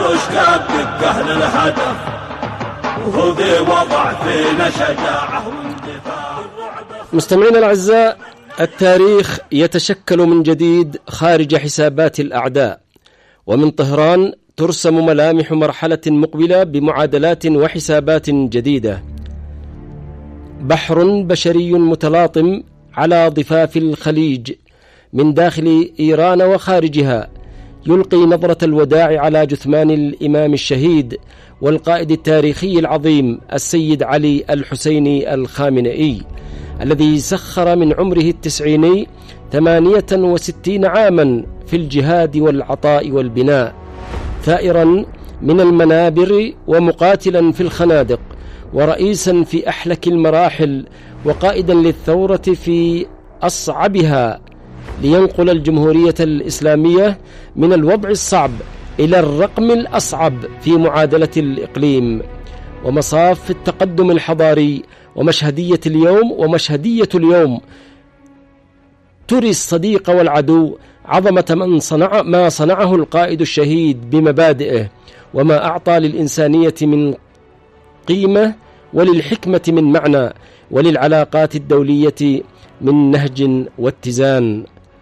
واشتاق أهل الهدف، وهو ذي وضع فينا شجاعة واندفاع. مستمعينا الأعزاء، التاريخ يتشكل من جديد خارج حسابات الأعداء، ومن طهران ترسم ملامح مرحلة مقبلة بمعادلات وحسابات جديدة. بحر بشري متلاطم على ضفاف الخليج من داخل إيران وخارجها يلقي نظرة الوداع على جثمان الإمام الشهيد والقائد التاريخي العظيم السيد علي الحسيني الخامنئي، الذي سخر من عمره 68 عاما في الجهاد والعطاء والبناء، ثائرا من المنابر ومقاتلا في الخنادق، ورئيسا في أحلك المراحل، وقائدا للثورة في أصعبها، لينقل الجمهورية الإسلامية من الوضع الصعب إلى الرقم الأصعب في معادلة الإقليم ومصاف التقدم الحضاري. ومشهدية اليوم تري الصديق والعدو عظمة ما صنعه القائد الشهيد بمبادئه، وما أعطى للإنسانية من قيمة، وللحكمة من معنى، وللعلاقات الدولية من نهج واتزان.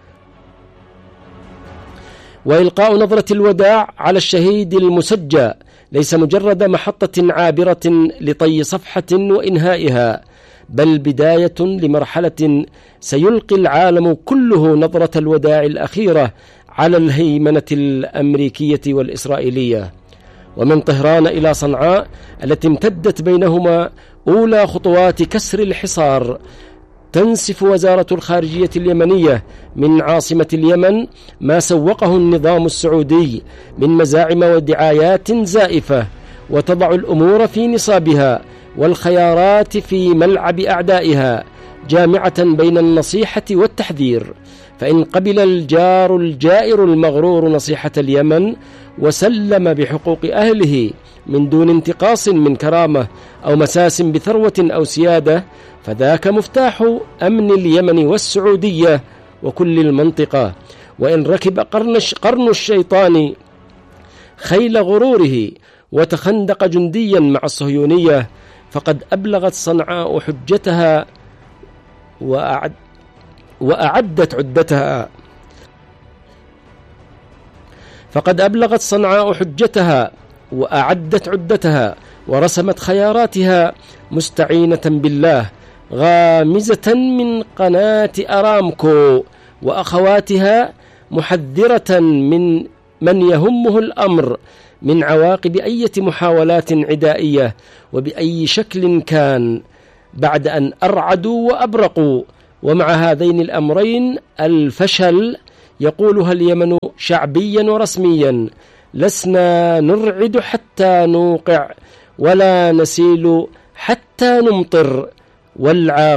وإلقاء نظرة الوداع على الشهيد المسجى ليس مجرد محطة عابرة لطي صفحة وإنهائها، بل بداية لمرحلة سيلقي العالم كله نظرة الوداع الأخيرة على الهيمنة الأمريكية والإسرائيلية. ومن طهران إلى صنعاء التي امتدت بينهما أولى خطوات كسر الحصار، تنسف وزارة الخارجية اليمنية من عاصمة اليمن ما سوقه النظام السعودي من مزاعم ودعايات زائفة، وتضع الأمور في نصابها والخيارات في ملعب أعدائها، جامعة بين النصيحة والتحذير. فإن قبل الجار الجائر المغرور نصيحة اليمن وسلم بحقوق أهله من دون انتقاص من كرامة أو مساس بثروة أو سيادة، فذاك مفتاح أمن اليمن والسعودية وكل المنطقة. وإن ركب قرن الشيطان خيل غروره وتخندق جنديا مع الصهيونية، فقد أبلغت صنعاء حجتها وأعدت عدتها. ورسمت خياراتها مستعينة بالله، غامزة من قناة أرامكو وأخواتها، محذرة من يهمه الأمر من عواقب أي محاولات عدائية وبأي شكل كان، بعد أن أرعدوا وأبرقوا. ومع هذين الأمرين الفشل يقولها اليمن شعبيا ورسميا: لسنا نرعد حتى نوقع، ولا نسيل حتى نمطر، والعاقبة